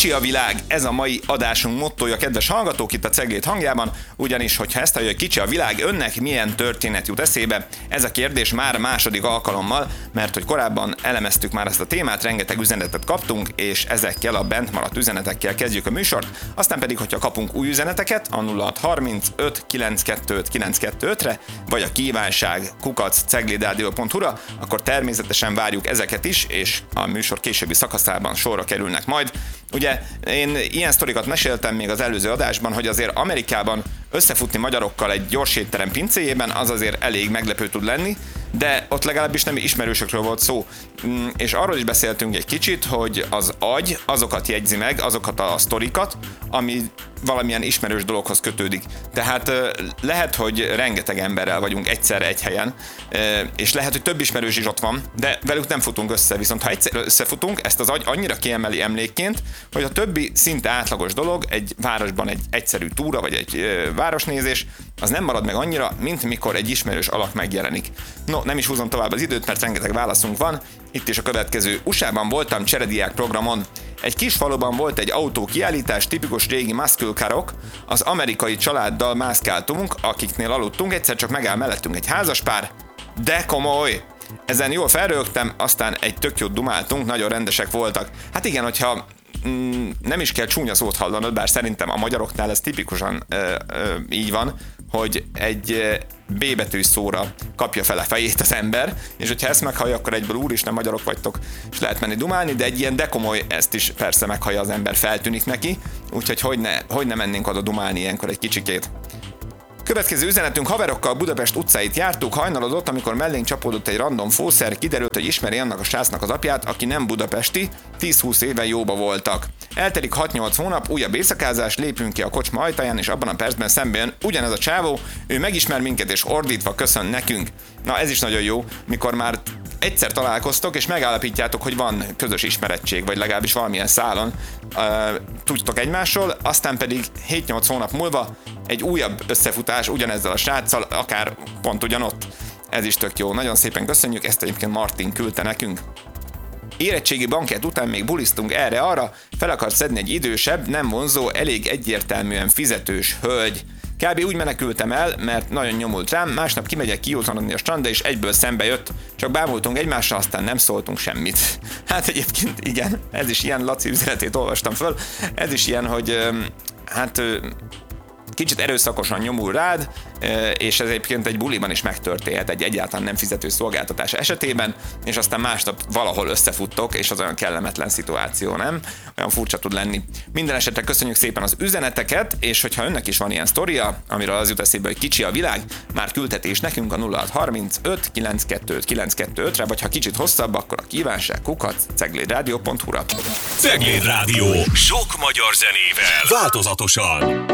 Kicsi a világ, ez a mai adásunk mottója, kedves hallgatók, itt a Cegléd hangjában, ugyanis, hogyha ezt hallja, hogy kicsi a világ, önnek milyen történet jut eszébe? Ez a kérdés már második alkalommal, mert hogy korábban elemeztük már ezt a témát, rengeteg üzenetet kaptunk, és ezekkel a bent maradt üzenetekkel kezdjük a műsort, aztán pedig, hogyha kapunk új üzeneteket, a 0635 925 925-re, vagy a kívánság @cegledradio.hu-ra, akkor természetesen várjuk ezeket is, és a műsor későbbi szakaszában sorra kerülnek majd. Ugye én ilyen sztorikat meséltem még az előző adásban, hogy azért Amerikában összefutni magyarokkal egy gyors étterem pincéjében az azért elég meglepő tud lenni, de ott legalábbis nem ismerősökről volt szó. És arról is beszéltünk egy kicsit, hogy az agy azokat jegyzi meg, azokat a sztorikat, ami valamilyen ismerős dologhoz kötődik. Tehát lehet, hogy rengeteg emberrel vagyunk egyszerre egy helyen, és lehet, hogy több ismerős is ott van, de velük nem futunk össze. Viszont ha egyszer összefutunk, ezt az agy annyira kiemeli emlékként, hogy a többi szinte átlagos dolog, egy városban egy egyszerű túra, vagy egy városnézés, az nem marad meg annyira, mint mikor egy ismerős alak megjelenik. No, nem is húzom tovább az időt, mert rengeteg válaszunk van. Itt is a következő. USA-ban voltam cserediák programon. Egy kis faluban volt egy autókiállítás, tipikus régi muscle carok, az amerikai családdal mászkáltunk, akiknél aludtunk, egyszer csak megáll mellettünk egy házaspár, de komoly! Ezen jól felrögtem, aztán egy tök jót dumáltunk, nagyon rendesek voltak. Hát igen, hogyha nem is kell csúnya szót hallanod, bár szerintem a magyaroknál ez tipikusan így van, hogy egy B betűs szóra kapja fel a fejét az ember, és hogyha ezt meghallja, akkor egyből úristen, magyarok vagytok, és lehet menni dumálni, de egy ilyen dekomoly ezt is persze meghallja az ember, feltűnik neki, úgyhogy hogy ne mennénk oda dumálni ilyenkor egy kicsikét. Következő üzenetünk: haverokkal Budapest utcáit jártuk, hajnalodott, amikor mellénk csapódott egy random fószer, kiderült, hogy ismeri annak a srácnak az apját, aki nem budapesti, 10-20 éve jóba voltak. Eltelik 6-8 hónap, újabb éjszakázás, lépünk ki a kocsma ajtaján, és abban a percben szembe jön ugyanez a csávó, ő megismer minket, és ordítva köszön nekünk. Na, ez is nagyon jó, mikor már egyszer találkoztok, és megállapítjátok, hogy van közös ismerettség, vagy legalábbis valamilyen szálon tudtok egymásról, aztán pedig 7-8 hónap múlva egy újabb összefutás ugyanezzel a sráccal, akár pont ugyanott. Ez is tök jó. Nagyon szépen köszönjük, ezt egyébként Martin küldte nekünk. Érettségi bankett után még bulisztunk erre-arra, fel akart szedni egy idősebb, nem vonzó, elég egyértelműen fizetős hölgy. Kb. Úgy menekültem el, mert nagyon nyomult rám, másnap kimegyek kiúzanodni a strandra, és egyből szembe jött, csak bámultunk egymásra, aztán nem szóltunk semmit. Hát egyébként igen, ez is ilyen, Laci üzenetét olvastam föl, ez is ilyen, hogy kicsit erőszakosan nyomul rád, és ez egyébként egy buliban is megtörténhet egy egyáltalán nem fizető szolgáltatás esetében, és aztán másnap valahol összefuttok, és az olyan kellemetlen szituáció, nem? Olyan furcsa tud lenni. Minden esetre köszönjük szépen az üzeneteket, és hogyha önnek is van ilyen sztoria, amiről az jut eszébe, hogy kicsi a világ, már küldheti is nekünk a 0635 925 925-re, vagy ha kicsit hosszabb, akkor a kívánság @cegledradio.hu-ra. Cegléd Rádió. Sok magyar zenével. Változatosan.